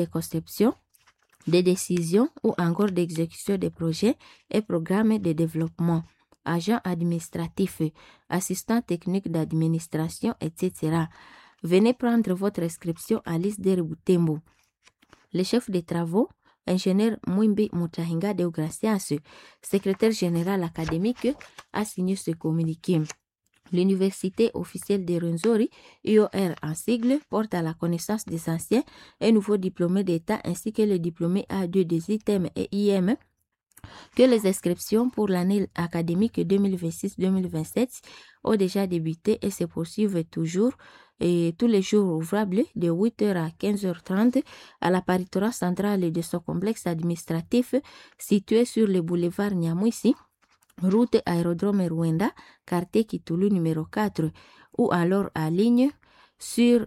de conception, de décision ou encore d'exécution des projets et programmes de développement, agent administratif, assistant technique d'administration, etc. Venez prendre votre inscription à l'ISDER Butembo. Le chef des travaux, ingénieur Mwimbi Mutahinga Deogracias, secrétaire général académique, a signé ce communiqué. L'Université officielle de Rwenzori, UOR en sigle, porte à la connaissance des anciens et nouveaux diplômés d'État ainsi que les diplômés A2 des ITEM et IM que les inscriptions pour l'année académique 2026-2027 ont déjà débuté et se poursuivent toujours et tous les jours ouvrables de 8h à 15h30 à la paritorat centrale de son complexe administratif situé sur le boulevard Nyamwisi, route aérodrome Rwanda, quartier Kitulu numéro 4 ou alors en ligne sur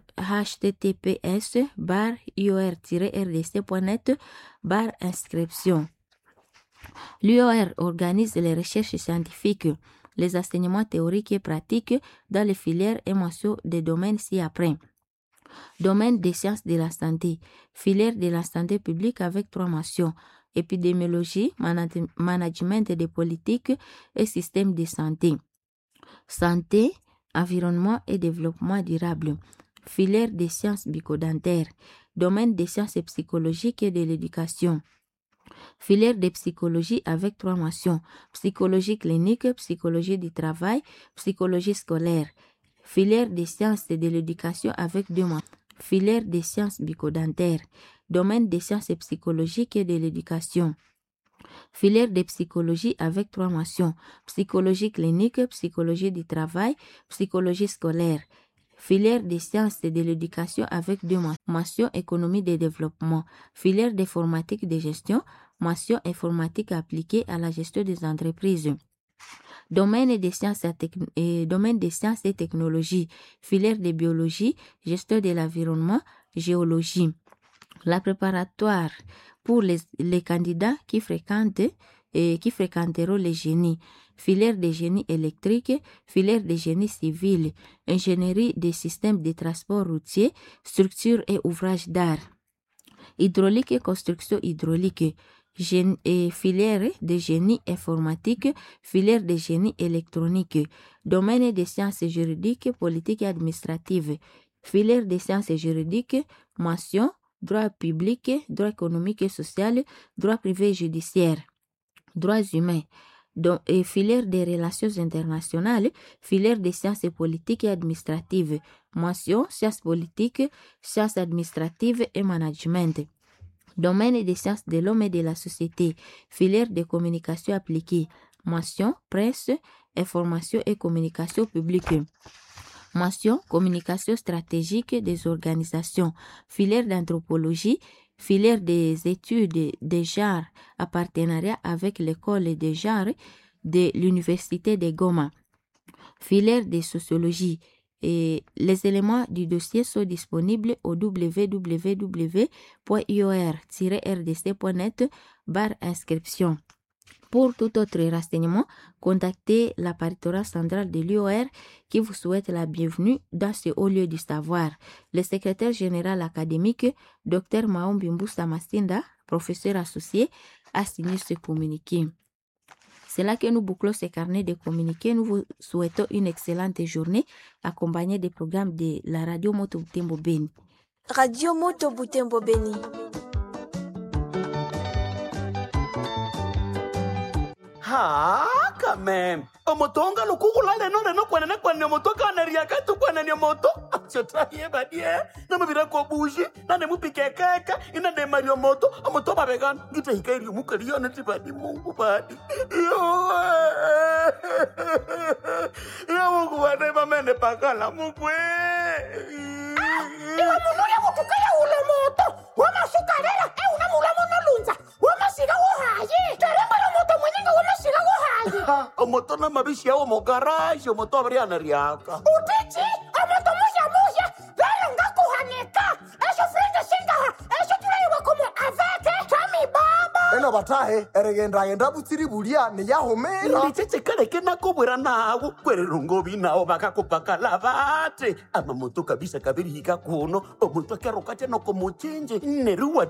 https://ior-rdc.net/inscription. L'UOR organise les recherches scientifiques, les enseignements théoriques et pratiques dans les filières et mentions des domaines ci-après. Domaine des sciences de la santé, filière de la santé publique avec 3 mentions, épidémiologie, management des politiques et système de santé. Santé, environnement et développement durable, filière des sciences bucco-dentaires, domaine des sciences psychologiques et de l'éducation. Filière de psychologie avec 3 mentions, psychologie clinique, psychologie du travail, psychologie scolaire. Filière des sciences de l'éducation avec 2 mentions, filière des sciences bucco-dentaires, domaine des sciences psychologiques et de l'éducation. Filière de psychologie avec 3 mentions, psychologie clinique, psychologie du travail, psychologie scolaire. Filière des sciences de l'éducation avec 2 mentions, économie de développement. Filière d'informatique de gestion, mention informatique appliquée à la gestion des entreprises. Domaine des sciences et technologies. Filière de biologie, gestion de l'environnement, géologie. La préparatoire pour les candidats qui fréquenteront les génies. Filière de génie électrique, filière de génie civil, ingénierie des systèmes de transport routier, structure et ouvrages d'art. Hydraulique et construction hydraulique, filière de génie informatique, filière de génie électronique, domaine des sciences juridiques, politiques et administratives, filière des sciences juridiques, mention, droit public, droit économique et social, droit privé et judiciaire, droits humains, filière des relations internationales, filière des sciences politiques et administratives, mention, sciences politiques, sciences administratives et management. Domaine des sciences de l'homme et de la société, filière de communication appliquée, mention, presse, information et communication publique. Mention, communication stratégique des organisations, filière d'anthropologie, filière des études des genres à partenariat avec l'école des genres de l'Université de Goma, filière de sociologie. Et les éléments du dossier sont disponibles au www.ior-rdc.net/inscription. Pour tout autre renseignement, contactez la paritorat centrale de l'UOR qui vous souhaite la bienvenue dans ce haut lieu du savoir. Le secrétaire général académique, Dr Maombi Mbusa Masinda, professeur associé, a signé ce communiqué. C'est là que nous bouclons ce carnet de communiqués. Nous vous souhaitons une excellente journée accompagnée des programmes de la Radio Moto Butembo Beni. Radio Moto Butembo Beni. Quand même. Omotonga lukugula leno kwenene kwene moto kaneria katu kwene moto. Chotraye badie. Na mabira ko buji, na ne mupike kaka, ina ne mario moto, omoto ba vegan. Gite hikairi mukariyo na tibadi mungu badi. Yo mungu bade mamene pakala mukwe. Iwa munuria kutukaya ule moto. Wama sukarera, una mulamo no lunza. Wama siga wohaye. Teremba lo moto mwenyenga wama siga wohaye. Omoto na mabishi ya omo garage, omoto abriana riaka. Utichi, omoto muya. Pero nga kuhaneka. Eso frente singa. Eso tuleiwa como avete. Tami baba. Eno batahe, erenda butiri bulia ni yahomera. Nditete kale kena kubwera nawo. Kwerero ngobi nawo bakakupakala bate. Ama moto kabisa kabiri hika kuno. Omoto keroka teno komuchinje. Neruwa